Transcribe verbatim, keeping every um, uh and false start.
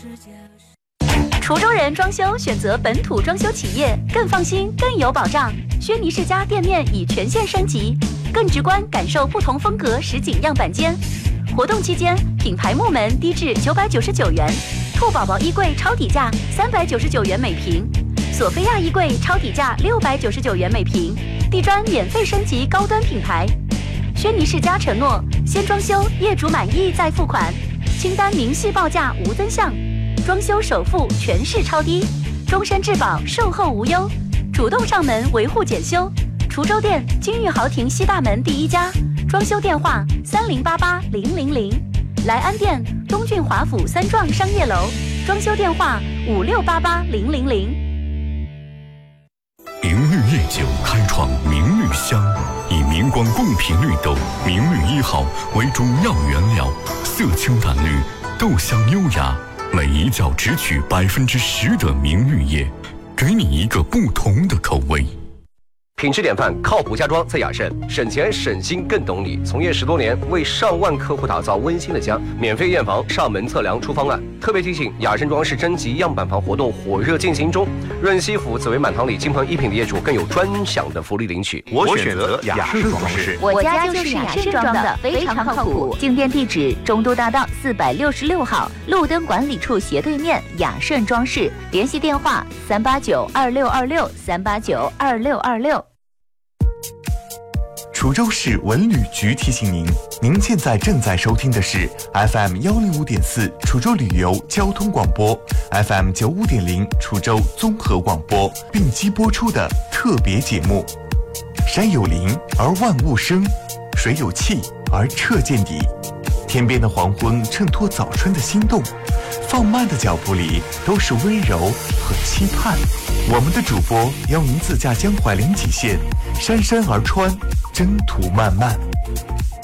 滁州人装修选择本土装修企业，更放心更有保障。轩尼诗家店面已全线升级，更直观感受不同风格实景样板间。活动期间，品牌木门低至九百九十九元，兔宝宝衣柜超底价三百九十九元每平，索菲亚衣柜超底价六百九十九元每平，地砖免费升级高端品牌。轩尼诗家承诺，先装修，业主满意再付款，清单明细报价无增项，装修首付全市超低，终身质保，售后无忧，主动上门维护检修。滁州店金玉豪庭西大门第一家，装修电话三零八八零零零。莱安店东郡华府三幢商业楼，装修电话五六八八零零零。 明绿夜酒开创明绿香，以明光贡品绿豆明绿一号为主要原料，色清淡绿，豆香优雅，每一窖只取百分之十的明绿叶，给你一个不同的口味。 品质典范，靠谱家装在雅盛，省钱省心更懂你。从业十多年，为上万客户打造温馨的家，免费验房、上门测量出方案。特别提醒，雅盛装饰征集样板房活动火热进行中，润西府紫薇满堂里金鹏一品的业主更有专享的福利领取。 我选择雅盛装饰， 我家就是雅盛装的，非常靠谱。进店地址：中都大道四百六十六号，路灯管理处斜对面，雅盛装饰。联系电话：三八九二六二六三八九二六二六。 滁州市文旅局提醒您，您现在正在收听的是 F M 幺零五点四滁州旅游交通广播 ，F M 九五点零滁州综合广播并机播出的特别节目。山有灵而万物生，水有气而彻见底。天边的黄昏衬托早春的心动，放慢的脚步里都是温柔和期盼。我们的主播邀您自驾江淮零几线，姗姗而穿，征途漫漫。